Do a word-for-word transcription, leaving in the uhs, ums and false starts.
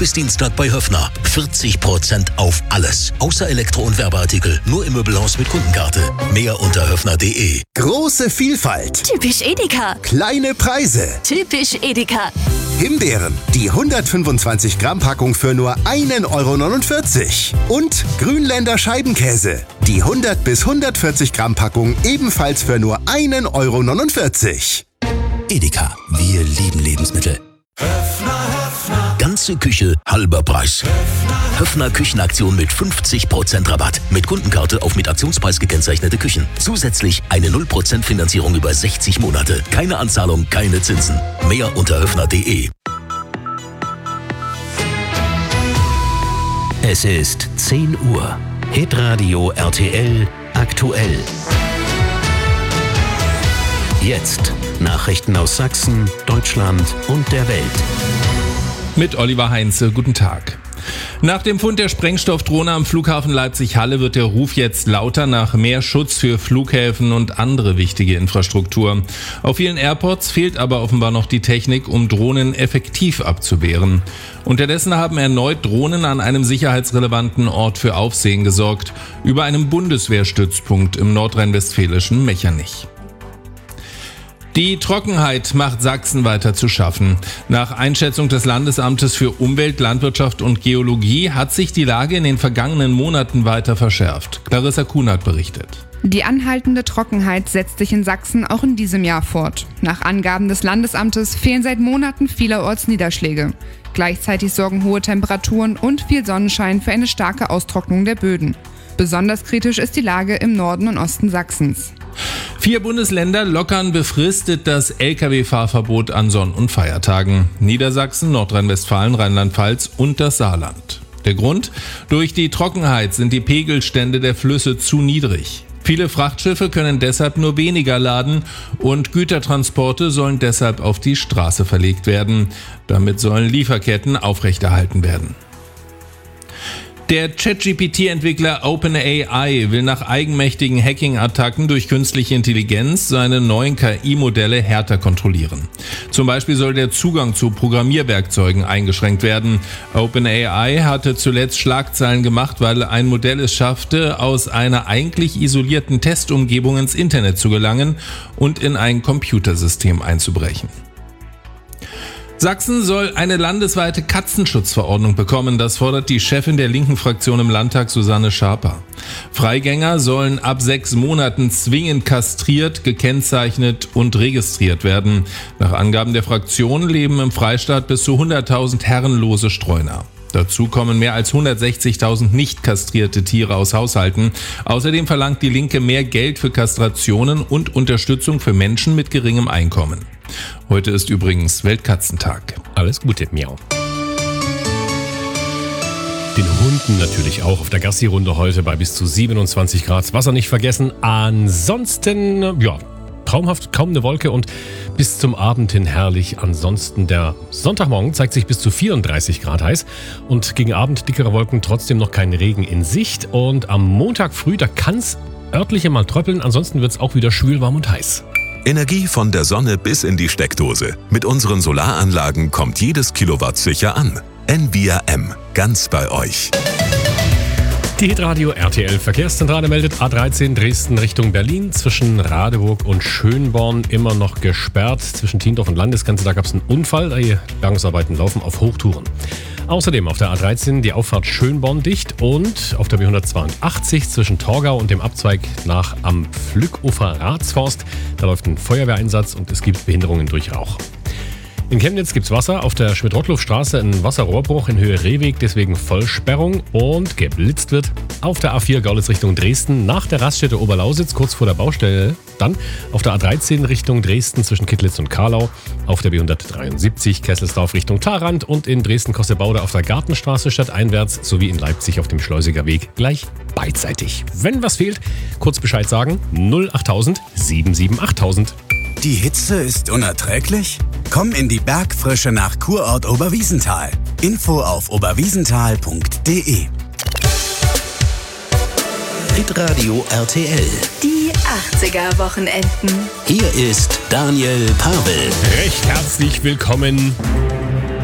bis Dienstag bei Höffner. vierzig Prozent auf alles. Außer Elektro- und Werbeartikel. Nur im Möbelhaus mit Kundenkarte. Mehr unter höffner punkt de. Große Vielfalt. Typisch Edeka. Kleine Preise. Typisch Edeka. Himbeeren. Die hundertfünfundzwanzig Gramm Packung für nur ein Euro neunundvierzig. Und Grünländer Scheibenkäse. Die hundert bis hundertvierzig Gramm Packung ebenfalls für nur ein Euro neunundvierzig. Edeka. Wir lieben Lebensmittel. Ganze Küche, halber Preis. Höffner Küchenaktion mit fünfzig Prozent Rabatt. Mit Kundenkarte auf mit Aktionspreis gekennzeichnete Küchen. Zusätzlich eine null Prozent Finanzierung über sechzig Monate. Keine Anzahlung, keine Zinsen. Mehr unter höffner punkt de. Es ist zehn Uhr. Hitradio R T L aktuell. Jetzt Nachrichten aus Sachsen, Deutschland und der Welt. Mit Oliver Heinze, guten Tag. Nach dem Fund der Sprengstoffdrohne am Flughafen Leipzig-Halle wird der Ruf jetzt lauter nach mehr Schutz für Flughäfen und andere wichtige Infrastruktur. Auf vielen Airports fehlt aber offenbar noch die Technik, um Drohnen effektiv abzuwehren. Unterdessen haben erneut Drohnen an einem sicherheitsrelevanten Ort für Aufsehen gesorgt, über einem Bundeswehrstützpunkt im nordrhein-westfälischen Mechernich. Die Trockenheit macht Sachsen weiter zu schaffen. Nach Einschätzung des Landesamtes für Umwelt, Landwirtschaft und Geologie hat sich die Lage in den vergangenen Monaten weiter verschärft. Clarissa Kunert berichtet. Die anhaltende Trockenheit setzt sich in Sachsen auch in diesem Jahr fort. Nach Angaben des Landesamtes fehlen seit Monaten vielerorts Niederschläge. Gleichzeitig sorgen hohe Temperaturen und viel Sonnenschein für eine starke Austrocknung der Böden. Besonders kritisch ist die Lage im Norden und Osten Sachsens. Vier Bundesländer lockern befristet das L K W-Fahrverbot an Sonn- und Feiertagen. Niedersachsen, Nordrhein-Westfalen, Rheinland-Pfalz und das Saarland. Der Grund? Durch die Trockenheit sind die Pegelstände der Flüsse zu niedrig. Viele Frachtschiffe können deshalb nur weniger laden und Gütertransporte sollen deshalb auf die Straße verlegt werden. Damit sollen Lieferketten aufrechterhalten werden. Der Chat-G P T-Entwickler OpenAI will nach eigenmächtigen Hacking-Attacken durch künstliche Intelligenz seine neuen K I-Modelle härter kontrollieren. Zum Beispiel soll der Zugang zu Programmierwerkzeugen eingeschränkt werden. OpenAI hatte zuletzt Schlagzeilen gemacht, weil ein Modell es schaffte, aus einer eigentlich isolierten Testumgebung ins Internet zu gelangen und in ein Computersystem einzubrechen. Sachsen soll eine landesweite Katzenschutzverordnung bekommen, das fordert die Chefin der linken Fraktion im Landtag, Susanne Schaper. Freigänger sollen ab sechs Monaten zwingend kastriert, gekennzeichnet und registriert werden. Nach Angaben der Fraktion leben im Freistaat bis zu hunderttausend herrenlose Streuner. Dazu kommen mehr als hundertsechzigtausend nicht kastrierte Tiere aus Haushalten. Außerdem verlangt die Linke mehr Geld für Kastrationen und Unterstützung für Menschen mit geringem Einkommen. Heute ist übrigens Weltkatzentag. Alles Gute, Miau. Den Hunden natürlich auch auf der Gassi-Runde heute bei bis zu siebenundzwanzig Grad. Wasser nicht vergessen. Ansonsten, ja, traumhaft, kaum eine Wolke und bis zum Abend hin herrlich. Ansonsten der Sonntagmorgen zeigt sich bis zu vierunddreißig Grad heiß und gegen Abend dickere Wolken, trotzdem noch kein Regen in Sicht. Und am Montag früh, da kann es örtliche mal tröppeln, ansonsten wird es auch wieder schwül, warm und heiß. Energie von der Sonne bis in die Steckdose. Mit unseren Solaranlagen kommt jedes Kilowatt sicher an. N V R M, ganz bei euch. Die Hitradio R T L Verkehrszentrale meldet A dreizehn Dresden Richtung Berlin zwischen Radeburg und Schönborn immer noch gesperrt. Zwischen Tiendorf und Landesgrenze, da gab es einen Unfall. Die Bergungsarbeiten laufen auf Hochtouren. Außerdem auf der A dreizehn die Auffahrt Schönborn dicht und auf der B hundertzweiundachtzig zwischen Torgau und dem Abzweig nach am Pflückufer Ratsforst. Da läuft ein Feuerwehreinsatz und es gibt Behinderungen durch Rauch. In Chemnitz gibt's Wasser, auf der Schmidt-Rottluff-Straße ein Wasserrohrbruch in Höhe Rehweg, deswegen Vollsperrung und geblitzt wird. Auf der A vier Görlitz Richtung Dresden nach der Raststätte Oberlausitz, kurz vor der Baustelle. Dann auf der A dreizehn Richtung Dresden zwischen Kittlitz und Karlau. Auf der B hundertdreiundsiebzig Kesselsdorf Richtung Tharand und in Dresden-Kossebaude auf der Gartenstraße stadteinwärts sowie in Leipzig auf dem Schleusiger Weg gleich beidseitig. Wenn was fehlt, kurz Bescheid sagen, null achttausend sieben sieben achttausend. Die Hitze ist unerträglich? Komm in die Bergfrische nach Kurort Oberwiesenthal. Info auf oberwiesenthal punkt de. Hitradio R T L. Die achtziger-Wochenenden. Hier ist Daniel Pavel. Recht herzlich willkommen.